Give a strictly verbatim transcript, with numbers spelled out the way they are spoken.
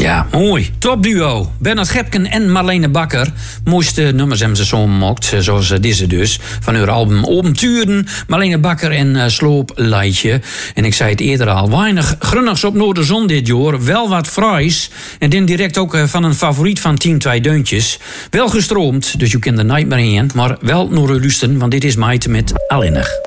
Ja, mooi. Topduo. Bernard Gepken en Marlene Bakker. Mooiste nummers hebben ze zo gemaakt, zoals deze dus. Van hun album Openturen. Marlene Bakker en uh, Sloopleidje. En ik zei het eerder al, weinig grunnigs op Noorderzon dit jaar. Wel wat fraais. En dan direct ook uh, van een favoriet van Team Twee Deuntjes. Wel gestroomd, dus je kunt er niet meer in. Maar wel nog luisteren, want dit is Maite met Alleenig.